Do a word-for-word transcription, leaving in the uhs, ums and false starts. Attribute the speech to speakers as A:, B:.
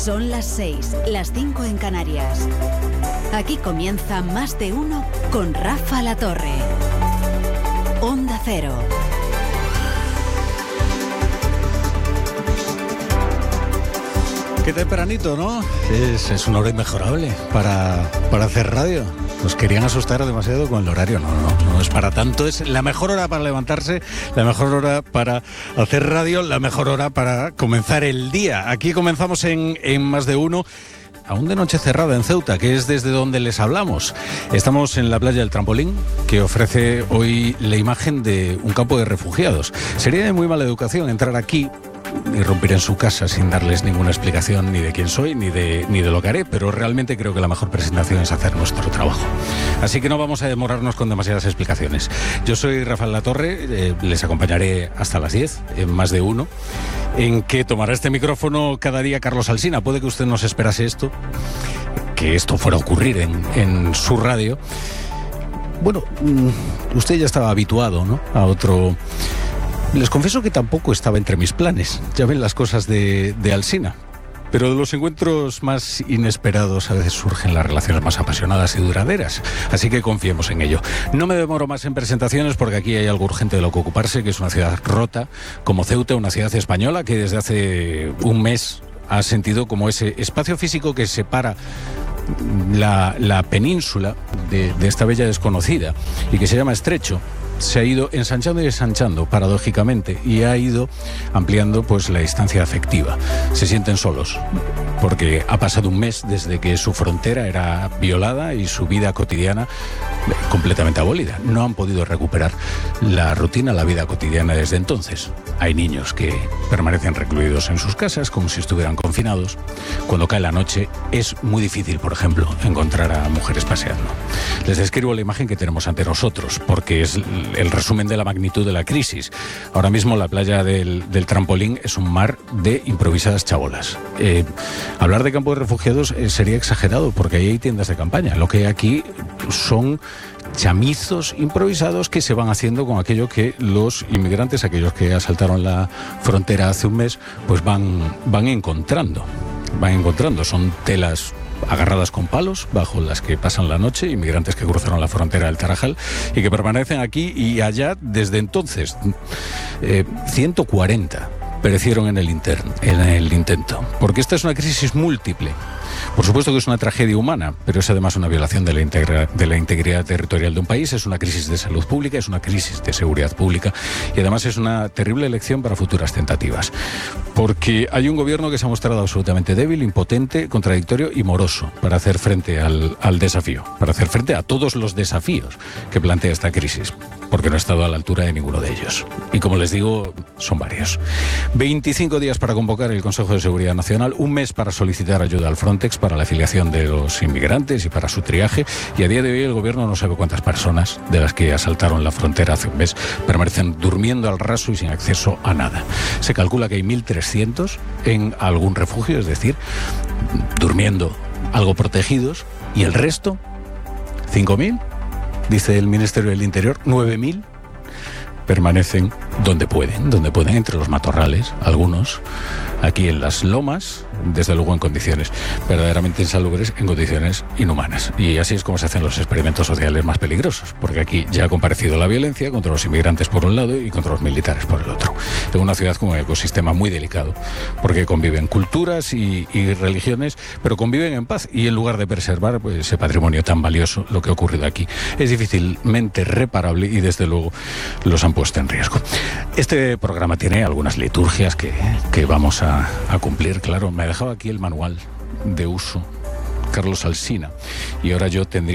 A: Son las seis, las cinco en Canarias. Aquí comienza Más de Uno con Rafa La Torre. Onda Cero.
B: Qué tempranito, ¿no? Es, es una hora inmejorable para, para hacer radio. Nos querían asustar demasiado con el horario. No, no, no es para tanto. Es la mejor hora para levantarse, la mejor hora para hacer radio, la mejor hora para comenzar el día. Aquí comenzamos en, en Más de Uno. Aún de noche cerrada en Ceuta, que es desde donde les hablamos. Estamos en la playa del Trampolín, que ofrece hoy la imagen de un campo de refugiados. Sería de muy mala educación entrar aquí y irrumpir en su casa sin darles ninguna explicación ni de quién soy ni de, ni de lo que haré, pero realmente creo que la mejor presentación es hacer nuestro trabajo. Así que no vamos a demorarnos con demasiadas explicaciones. Yo soy Rafael La Torre, eh, les acompañaré hasta las diez, en Más de Uno, en que tomará este micrófono cada día Carlos Alsina. Puede que usted no se esperase esto, que esto fuera a ocurrir en, en su radio. Bueno, usted ya estaba habituado, ¿no?, a otro... Les confieso que tampoco estaba entre mis planes. Ya ven las cosas de, de Alsina. Pero de los encuentros más inesperados a veces surgen las relaciones más apasionadas y duraderas. Así que confiemos en ello. No me demoro más en presentaciones porque aquí hay algo urgente de lo que ocuparse, que es una ciudad rota como Ceuta, una ciudad española que desde hace un mes ha sentido como ese espacio físico que separa la, la península de, de esta bella desconocida y que se llama Estrecho. Se ha ido ensanchando y ensanchando, paradójicamente, y ha ido ampliando pues la distancia afectiva. Se sienten solos, porque ha pasado un mes desde que su frontera era violada y su vida cotidiana completamente abolida. No han podido recuperar la rutina, la vida cotidiana desde entonces. Hay niños que permanecen recluidos en sus casas como si estuvieran confinados. Cuando cae la noche es muy difícil, por ejemplo, encontrar a mujeres paseando. Les describo la imagen que tenemos ante nosotros, porque es el resumen de la magnitud de la crisis. Ahora mismo la playa del, del Trampolín es un mar de improvisadas chabolas. Eh, hablar de campo de refugiados eh, sería exagerado, porque ahí hay tiendas de campaña. Lo que hay aquí son chamizos improvisados que se van haciendo con aquello que los inmigrantes, aquellos que asaltaron la frontera hace un mes, pues van, van encontrando. Van encontrando. Son telas agarradas con palos, bajo las que pasan la noche, inmigrantes que cruzaron la frontera del Tarajal y que permanecen aquí y allá desde entonces. Eh, ciento cuarenta perecieron en el, inter, en el intento, porque esta es una crisis múltiple. Por supuesto que es una tragedia humana, pero es además una violación de la, integra, de la integridad territorial de un país, es una crisis de salud pública, es una crisis de seguridad pública y además es una terrible lección para futuras tentativas. Porque hay un gobierno que se ha mostrado absolutamente débil, impotente, contradictorio y moroso para hacer frente al, al desafío, para hacer frente a todos los desafíos que plantea esta crisis, porque no ha estado a la altura de ninguno de ellos. Y como les digo, son varios. veinticinco días para convocar el Consejo de Seguridad Nacional, un mes para solicitar ayuda al Frontex para la afiliación de los inmigrantes y para su triaje, y a día de hoy el gobierno no sabe cuántas personas de las que asaltaron la frontera hace un mes permanecen durmiendo al raso y sin acceso a nada. Se calcula que hay mil trescientos en algún refugio, es decir, durmiendo algo protegidos, y el resto, cinco mil, dice el Ministerio del Interior, nueve mil permanecen donde pueden, donde pueden, entre los matorrales, algunos, aquí en las lomas, desde luego en condiciones verdaderamente insalubres, en condiciones inhumanas. Y así es como se hacen los experimentos sociales más peligrosos, porque aquí ya ha comparecido la violencia contra los inmigrantes por un lado y contra los militares por el otro. En una ciudad con un ecosistema muy delicado, porque conviven culturas y, y religiones, pero conviven en paz, y en lugar de preservar pues, ese patrimonio tan valioso, lo que ha ocurrido aquí es difícilmente reparable y desde luego los han puesto en riesgo. Este programa tiene algunas liturgias que, que vamos a, a cumplir, claro. Me ha dejado aquí el manual de uso Carlos Alsina y ahora yo tendría